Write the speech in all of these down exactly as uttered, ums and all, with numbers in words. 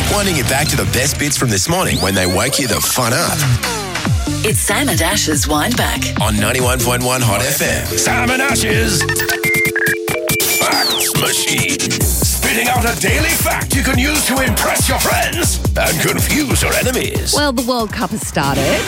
Winding it back to the best bits from this morning when they wake you the fun up. It's Sam and Ash's Wind Back on ninety-one point one Hot F M. Sam and Ash's Facts Machine. Spitting out a daily fact you can use to impress your friends and confuse your enemies. Well, the World Cup has started.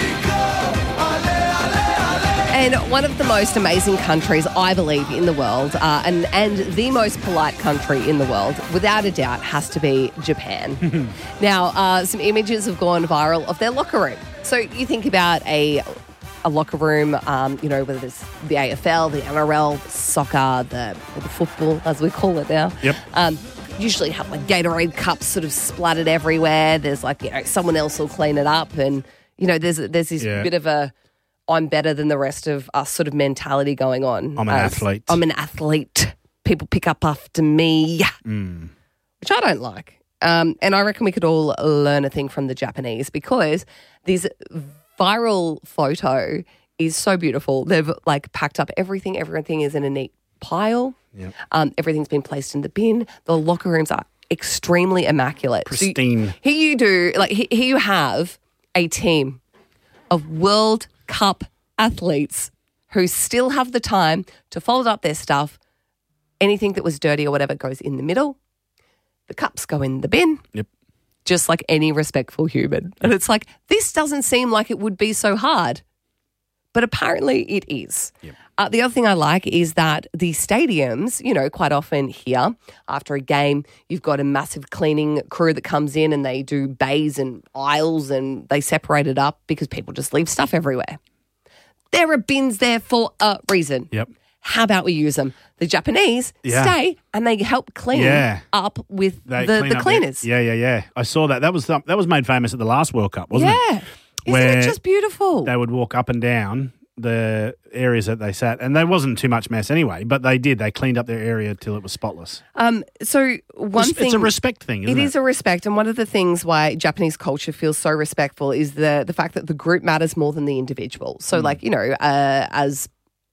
And one of the most amazing countries, I believe, in the world, uh, and, and the most polite country in the world, without a doubt, has to be Japan. Now, uh, some images have gone viral of their locker room. So you think about a a locker room, um, you know, whether it's the A F L, the N R L, the soccer, the, or the football, as we call it now. Yep. Um, usually have like Gatorade cups sort of splattered everywhere. There's like, you know, someone else will clean it up. And, you know, there's, there's this Yeah. bit of a I'm better than the rest of us sort of mentality going on. I'm an As, athlete. I'm an athlete. People pick up after me, Mm. which I don't like. Um, and I reckon we could all learn a thing from the Japanese because this viral photo is so beautiful. They've like packed up everything. Everything is in a neat pile. Yep. Um, everything's been placed in the bin. The locker rooms are extremely immaculate. Pristine. So you, here you do, like here you have a team of World Cup athletes who still have the time to fold up their stuff. Anything that was dirty or whatever goes in the middle. The cups go in the bin. Yep. Just like any respectful human. And it's like, this doesn't seem like it would be so hard. But apparently it is. Yep. Uh, the other thing I like is that the stadiums, you know, quite often here, after a game, you've got a massive cleaning crew that comes in and they do bays and aisles and they separate it up because people just leave stuff everywhere. There are bins there for a reason. Yep. How about we use them? The Japanese Yeah. stay and they help clean Yeah. up with They the, clean the up cleaners. their- yeah, yeah, yeah. I saw that. That was the, that was made famous at the last World Cup, wasn't Yeah. it? Isn't Where it just beautiful? They would walk up and down the areas that they sat, and there wasn't too much mess anyway, but they did. They cleaned up their area till it was spotless. Um, so one it's, thing... It's a respect thing, isn't It it? is a respect, and one of the things why Japanese culture feels so respectful is the the fact that the group matters more than the individual. So, Mm. like, you know, uh, as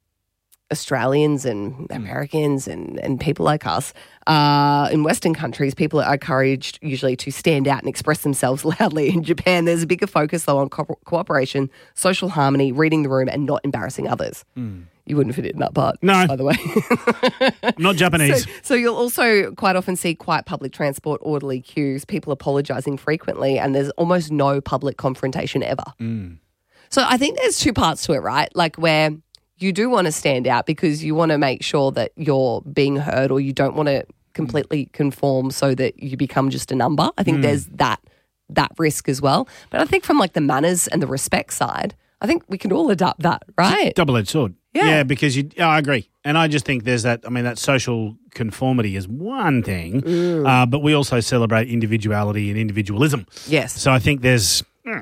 Australians and Americans and, and people like us, uh, in Western countries, people are encouraged usually to stand out and express themselves loudly. In Japan, there's a bigger focus, though, on co- cooperation, social harmony, reading the room, and not embarrassing others. Mm. You wouldn't fit in that part, No. by the way. I'm not Japanese. So, so you'll also quite often see quiet public transport orderly queues, people apologising frequently, and there's almost no public confrontation ever. Mm. So I think there's two parts to it, right? Like where you do want to stand out because you want to make sure that you're being heard, or you don't want to completely conform so that you become just a number. I think Mm. there's that that risk as well. But I think from like the manners and the respect side, I think we can all adopt that, right? Double-edged sword. Yeah. Yeah, because you. Yeah, I agree, and I just think there's that. I mean, that social conformity is one thing, Mm. uh, but we also celebrate individuality and individualism. Yes. So I think there's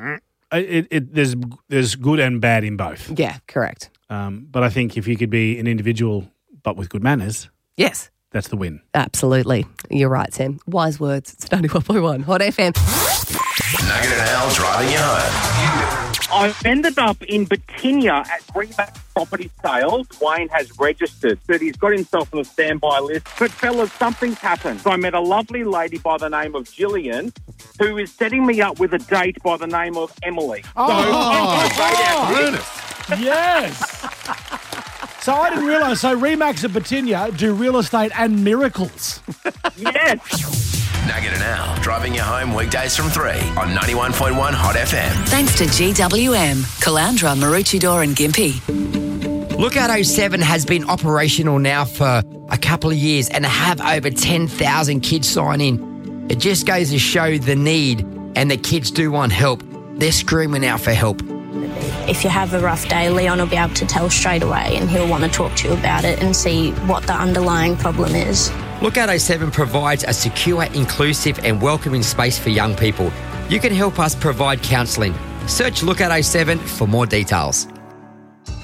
it, it, there's there's good and bad in both. Yeah, correct. Um, but I think if you could be an individual but with good manners, Yes. that's the win. Absolutely. You're right, Sam. Wise words. It's ninety-one point one Hot F M. Nugget and Al driving you home. I've ended up in Batinia at Greenback Property Sales. Wayne has registered that he's got himself on a standby list. But fellas, something's happened. So I met a lovely lady by the name of Gillian who is setting me up with a date by the name of Emily. Oh, so oh, oh, oh, yes. So I didn't realise. So Remax and Batinia do real estate and miracles. Yes. Nugget and Al driving you home weekdays from three on ninety-one point one Hot F M. Thanks to G W M, Calandra, Maroochydore and Gympie. Lookout oh seven has been operational now for a couple of years and have over ten thousand kids sign in. It just goes to show the need, and the kids do want help. They're screaming out for help. If you have a rough day, Leon will be able to tell straight away, and he'll want to talk to you about it and see what the underlying problem is. Lookout oh seven provides a secure, inclusive and welcoming space for young people. You can help us provide counselling. Search Lookout oh seven for more details.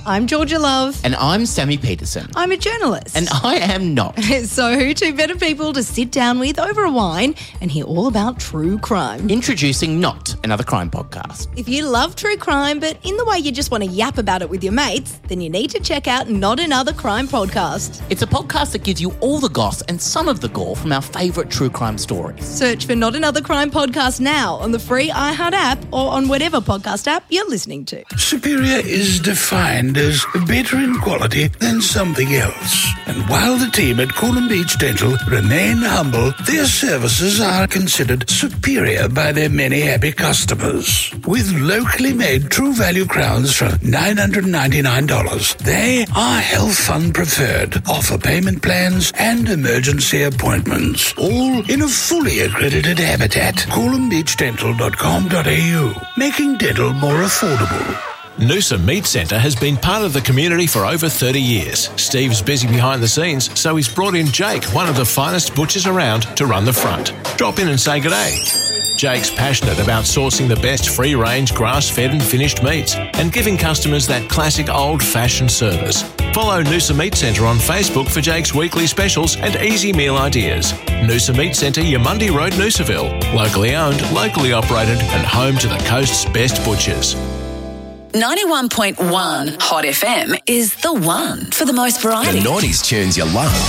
I'm Georgia Love. And I'm Sammy Peterson. I'm a journalist. And I am not. So who two better people to sit down with over a wine and hear all about true crime? Introducing Not, another crime podcast. If you love true crime, but in the way you just want to yap about it with your mates, then you need to check out Not Another Crime Podcast. It's a podcast that gives you all the goss and some of the gore from our favourite true crime stories. Search for Not Another Crime Podcast now on the free iHeart app or on whatever podcast app you're listening to. Superior is defined as better in quality than something else. And while the team at Coolum Beach Dental remain humble, their services are considered superior by their many happy customers. With locally made True Value crowns from nine hundred ninety-nine dollars, they are Health Fund preferred, offer payment plans and emergency appointments, all in a fully accredited habitat. coolum beach dental dot com dot a u, making dental more affordable. Noosa Meat Centre has been part of the community for over thirty years. Steve's busy behind the scenes, so he's brought in Jake, one of the finest butchers around, to run the front. Drop in and say g'day. Jake's passionate about sourcing the best free-range, grass-fed and finished meats and giving customers that classic old-fashioned service. Follow Noosa Meat Centre on Facebook for Jake's weekly specials and easy meal ideas. Noosa Meat Centre, Yamundi Road, Noosaville. Locally owned, locally operated and home to the coast's best butchers. ninety-one point one Hot F M is the one for the most variety. The nineties tunes you love.